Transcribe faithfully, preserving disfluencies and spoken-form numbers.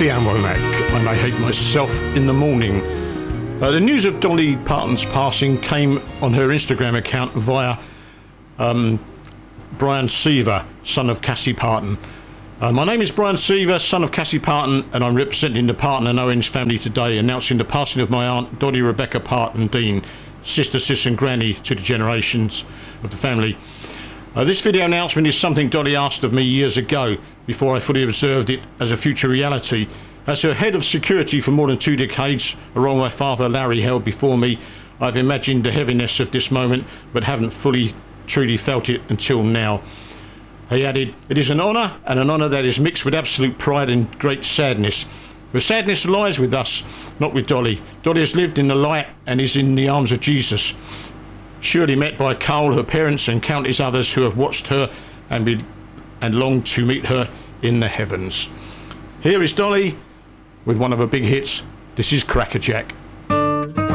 Leanne Womack, and I hate myself in the morning. Uh, the news of Dolly Parton's passing came on her Instagram account via um, Brian Seaver, son of Cassie Parton. Uh, my name is Brian Seaver, son of Cassie Parton, and I'm representing the Parton and Owens family today, announcing the passing of my aunt, Dolly Rebecca Parton Dean, sister, sis and granny to the generations of the family. Uh, this video announcement is something Dolly asked of me years ago, before I fully observed it as a future reality. As her head of security for more than two decades, a role my father Larry held before me, I've imagined the heaviness of this moment, but haven't fully, truly felt it until now. He added, "It is an honour, and an honour that is mixed with absolute pride and great sadness. The sadness lies with us, not with Dolly. Dolly has lived in the light and is in the arms of Jesus. Surely met by Carl, her parents, and countless others who have watched her and, be, and longed to meet her in the heavens." Here is Dolly with one of her big hits. This is Cracker Jack.